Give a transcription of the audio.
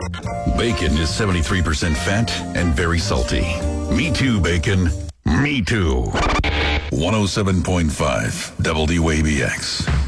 Bacon is 73% fat and very salty. Me too, bacon. Me too. 107.5 WABX.